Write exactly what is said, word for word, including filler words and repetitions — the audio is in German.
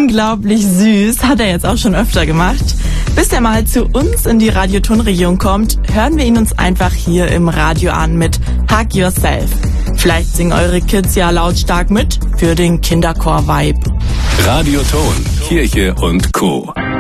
unglaublich süß, hat er jetzt auch schon öfter gemacht. Bis er mal zu uns in die Radiotonregion kommt, hören wir ihn uns einfach hier im Radio an mit Hug Yourself. Vielleicht singen eure Kids ja lautstark mit für den Kinderchor-Vibe. Radioton, Kirche und Co.